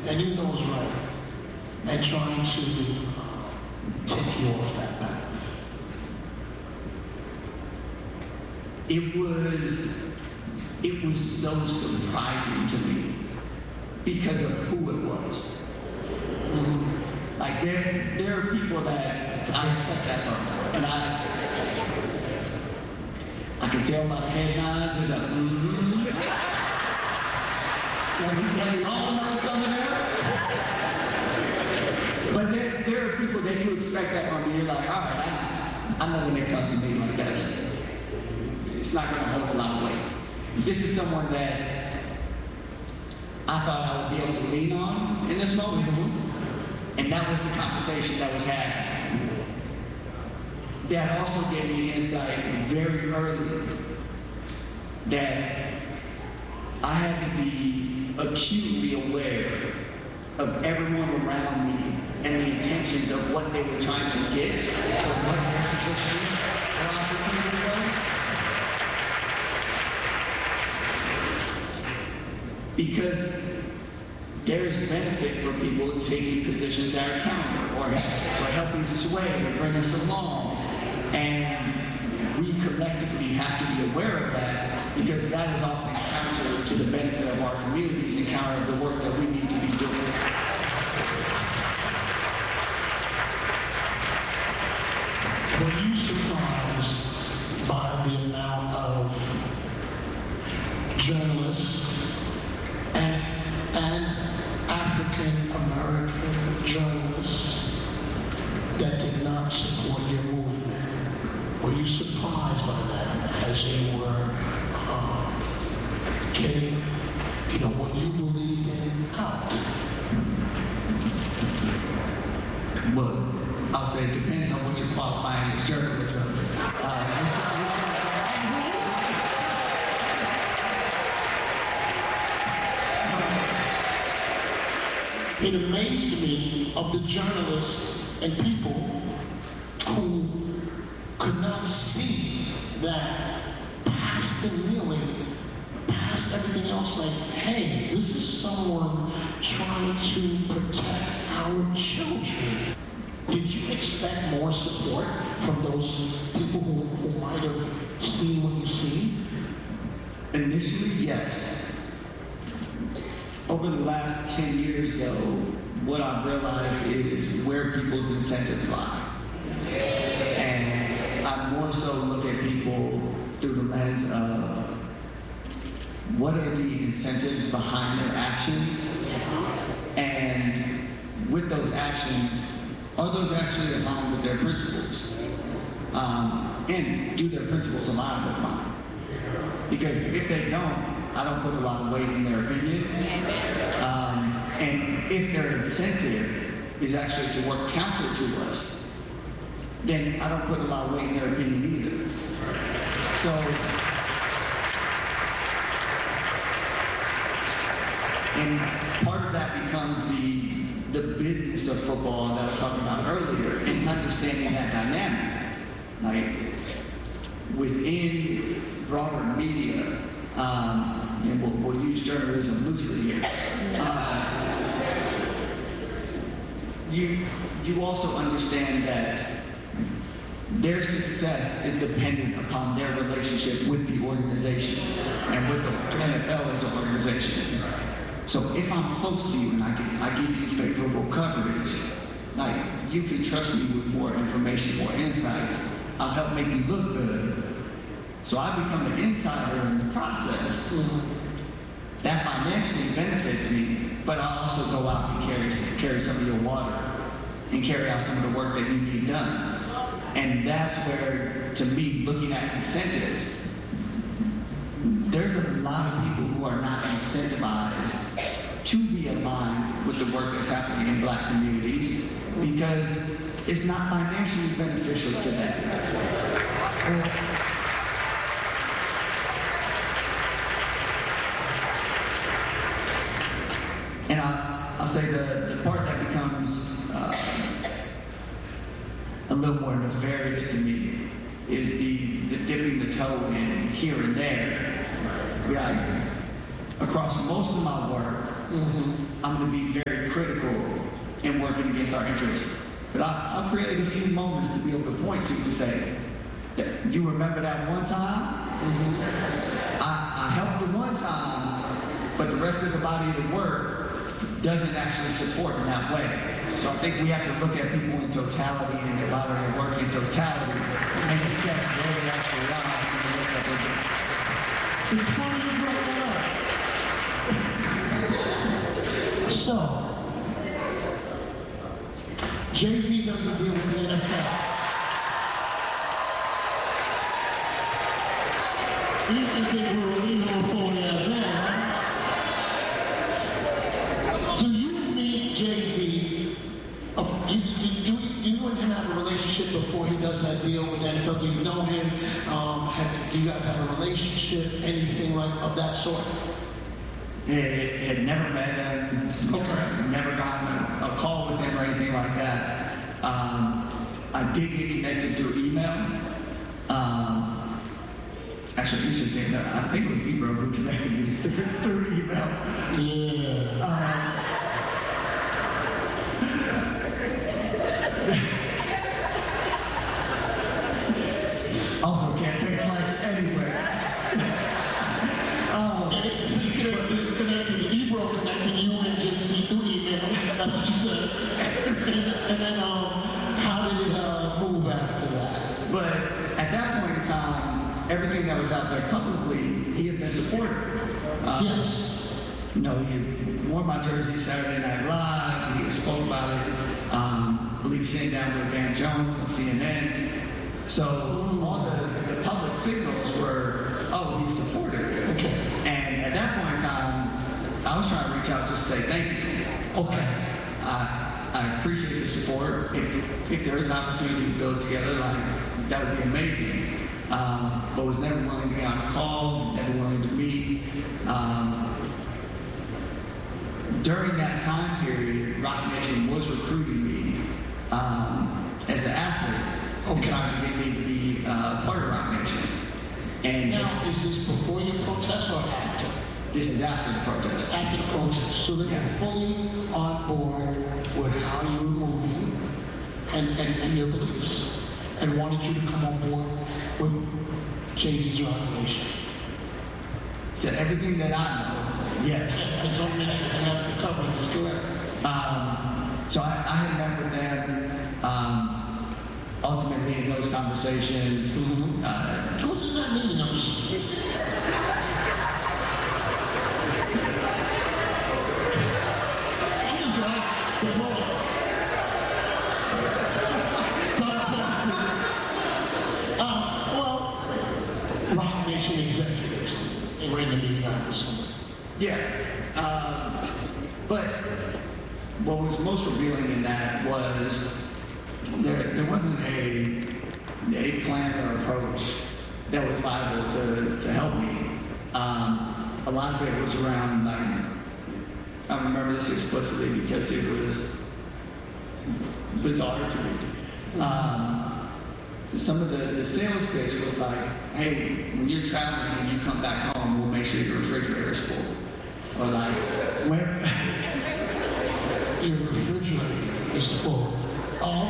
and he knows right, and trying to take you off that path? It was so surprising to me because of who it was. Like there are people that I expect that from, and I can tell by the head nods and the Have you all know something there? But there are people that you expect that from me. You're like, all right, I know when they come to me like that, it's not going to hold a lot of weight. This is someone that I thought I would be able to lean on in this moment. And that was the conversation that was happening. That also gave me insight very early that I had to be acutely aware of everyone around me and the intentions of what they were trying to get or what their position or opportunity was. Because there is benefit for people taking positions that are counter or helping sway or bring us along. And we collectively have to be aware of that because that is often counter to the benefit of our communities and counter of the work that we need to be doing. Were you surprised by the amount of journalists and African American journalists that did not support your movement? Were you surprised by that as you were getting, what you believed in out? Well, I'll say it depends on what you're qualifying as journalism. It amazed me of the journalists and people who could not see that past the kneeling, past everything else, like, hey, this is someone trying to protect our children. Did you expect more support from those people who might have seen what you've seen? Initially, yes. Over the last 10 years, though, what I've realized is where people's incentives lie. And I more so look at people through the lens of what are the incentives behind their actions? And with those actions, are those actually aligned with their principles? And do their principles align with mine? Because if they don't, I don't put a lot of weight in their opinion. And if their incentive is actually to work counter to us, then I don't put a lot of weight in their opinion either. So, and part of that becomes the business of football that I was talking about earlier, and understanding that dynamic. Like, within broader media, and we'll use journalism loosely here, you also understand that their success is dependent upon their relationship with the organizations and with the NFL as an organization. So if I'm close to you and I give you favorable coverage, like, you can trust me with more information, more insights. I'll help make you look good. So I become an insider in the process. That financially benefits me, but I'll also go out and carry some of your water and carry out some of the work that you need done. And that's where, to me, looking at incentives, there's a lot of people who are not incentivized to be aligned with the work that's happening in Black communities because it's not financially beneficial to them. And I'll say the part that becomes a little more nefarious to me is the dipping the toe in here and there. Like, across most of my work, I'm going to be very working against our interests. But I'll create a few moments to be able to point to say, you remember that one time? I helped the one time, but the rest of the body of the work doesn't actually support in that way. So I think we have to look at people in totality and their body of work in totality and assess where they actually are and the work that they're doing. It's funny you brought that up. So, Jay-Z doesn't deal with the NFL. You can think we're leaving on 4 years now, right? Do you meet Jay-Z? Do you and him have a relationship before he does that deal with the NFL? Do you know him? Do you guys have a relationship? Anything like of that sort? Had never met him. Never gotten a call with him or anything like that. I did get connected through email. Actually, you should say that. I think it was Ebro who connected me through email. Yeah. Also, can't take flights anywhere. So you connected Ebro connected you and Jay-Z through email. That's what you said. And then, how did it move after that? But at that point in time, everything that was out there publicly, he had been supporting. Yes. You know, he had worn my jersey Saturday Night Live. He spoke about it. I believe sitting down with Van Jones on CNN. So all the public signals were, oh, he's supportive. Okay. And at that point in time, I was trying to reach out just to say thank you. Okay. I appreciate the support. If there is an opportunity to build together, like that would be amazing. But was never willing to be on a call, never willing to meet. During that time period, Roc Nation was recruiting me as an athlete, trying to get me to be part of Roc Nation. And now, is this before your protest or after? This is after the protest. After the protest. So they were fully on board with how you were moving and your beliefs, and wanted you to come on board with Jay-Z's Roc Nation. To everything that I know, yes. I just want to make sure I have the coverage, is correct. So I had met with them ultimately in those conversations. What's in that meeting? I'm just like, well, Roc Nation executives, they were in the meeting, I assume. Yeah. But what was most revealing in that was there wasn't a plan or approach that was viable to help me. A lot of it was around, like, I remember this explicitly because it was bizarre to me. Some of the sales pitch was like, hey, when you're traveling and you come back home, we'll make sure your refrigerator is full. Or like, when your refrigerator is full of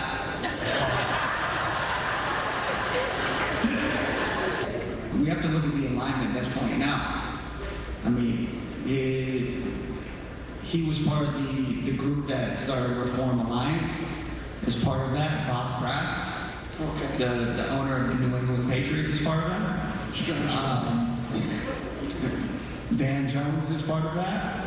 we have to look at the alignment that's pointing out. I mean, he was part of the group that started Reform Alliance. As part of that, Bob Kraft, the owner of the New England Patriots, is part of that. Van Jones is part of that.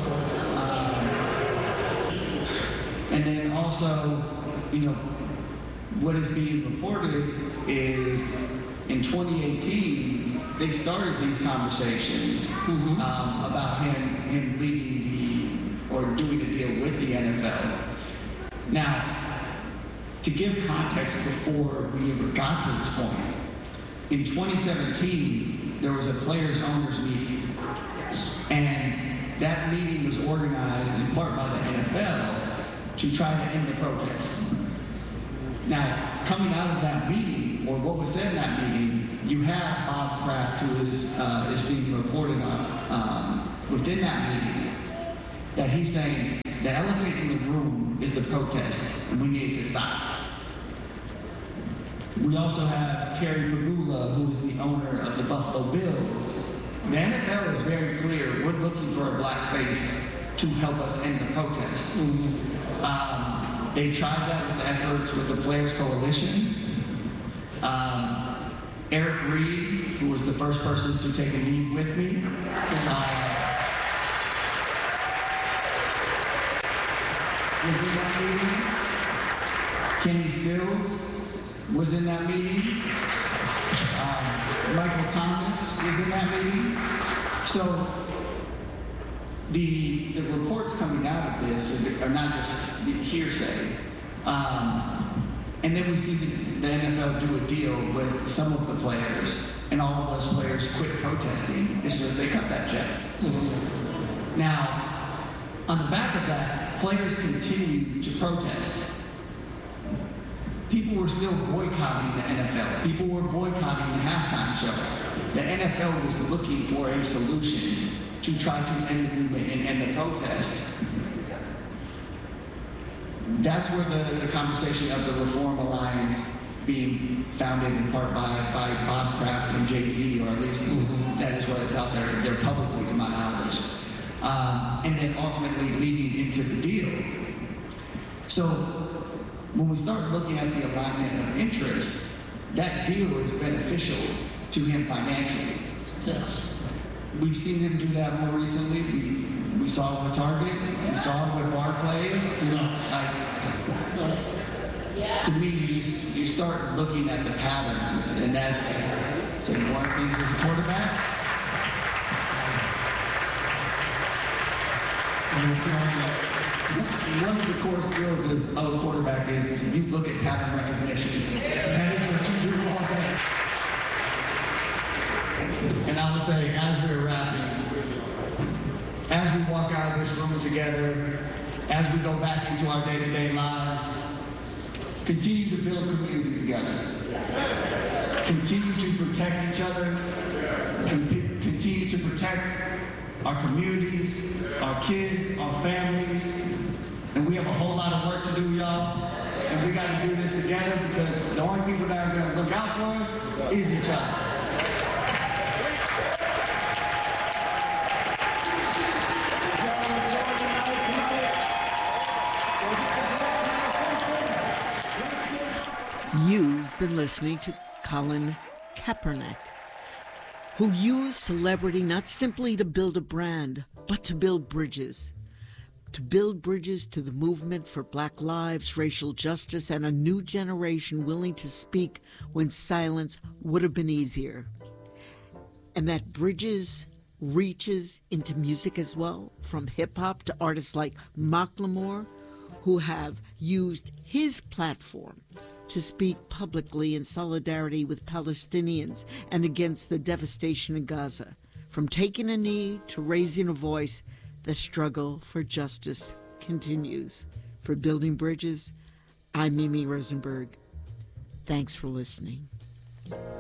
And then also, you know, what is being reported is in 2018, they started these conversations about him leaving or doing a deal with the NFL. Now, to give context before we ever got to this point, in 2017, there was a players' owners meeting. And that meeting was organized in part by the NFL to try to end the protest. Now, coming out of that meeting, or what was said in that meeting, you have Bob Kraft, who is being reported on within that meeting, that he's saying, the elephant in the room is the protest, and we need to stop. We also have Terry Pegula, who is the owner of the Buffalo Bills. The NFL is very clear. We're looking for a black face to help us end the protest. They tried that with the efforts with the Players Coalition. Eric Reed, who was the first person to take a knee with me. Was in that meeting. Kenny Stills was in that meeting. Michael Thomas was in that meeting. So the reports coming out of this are not just hearsay. And then we see the NFL do a deal with some of the players, and all of those players quit protesting as soon as they cut that check. Now, on the back of that, players continued to protest. People were still boycotting the NFL. People were boycotting the halftime show. The NFL was looking for a solution to try to end the movement and end the protest. That's where the conversation of the Reform Alliance being founded in part by Bob Kraft and Jay-Z, or at least that is what is out there publicly to my knowledge. And then ultimately leading into the deal. So when we start looking at the alignment of interests, that deal is beneficial to him financially. Yes. We've seen him do that more recently. We saw it with Target. We saw it with Barclays. To me, you start looking at the patterns, and that's so you want things as a quarterback. One of the core skills of a quarterback is you look at pattern recognition. That is what you do all day. And I would say, as we're wrapping, as we walk out of this room together, as we go back into our day-to-day lives, continue to build community together. Continue to protect each other. Continue to protect our communities, our kids, our families. And we have a whole lot of work to do, y'all. And we got to do this together, because the only people that are going to look out for us is each other. You've been listening to Colin Kaepernick, who used celebrity not simply to build a brand, but to build bridges. To build bridges to the movement for Black lives, racial justice, and a new generation willing to speak when silence would have been easier. And that bridges reaches into music as well, from hip-hop to artists like Macklemore, who have used his platform to speak publicly in solidarity with Palestinians and against the devastation in Gaza. From taking a knee to raising a voice, the struggle for justice continues. For Building Bridges, I'm Mimi Rosenberg. Thanks for listening.